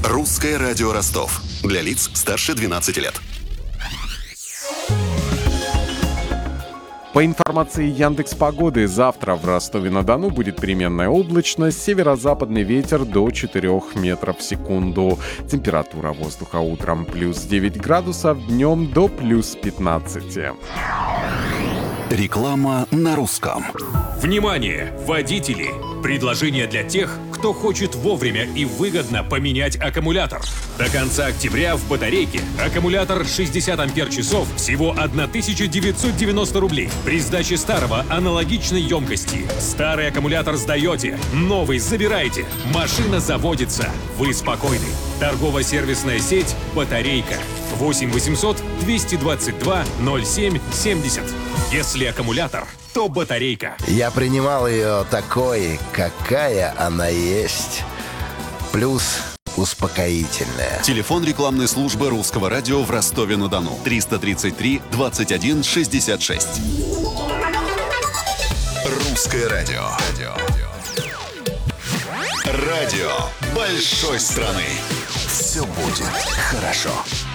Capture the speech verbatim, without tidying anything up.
Русское радио Ростов. Для лиц старше двенадцати лет. По информации Яндекс.Погоды, завтра в Ростове-на-Дону будет переменная облачность, северо-западный ветер до четырёх метров в секунду. Температура воздуха утром плюс девять градусов, днем до плюс пятнадцати. Реклама на русском. Внимание, водители! Предложение для тех, кто хочет вовремя и выгодно поменять аккумулятор. До конца октября в батарейке аккумулятор шестьдесят ампер-часов всего тысяча девятьсот девяносто рублей. При сдаче старого аналогичной емкости. Старый аккумулятор сдаете, новый забираете. Машина заводится. Вы спокойны. Торгово-сервисная сеть «Батарейка». восемь восемьсот двести двадцать два ноль семь семьдесят. Если аккумулятор, то батарейка. Я принимал ее такой, какая она есть. Плюс успокоительная. Телефон рекламной службы Русского радио в Ростове-на-Дону. триста тридцать три двадцать один шестьдесят шесть. Русское радио. Радио большой страны. Все будет хорошо.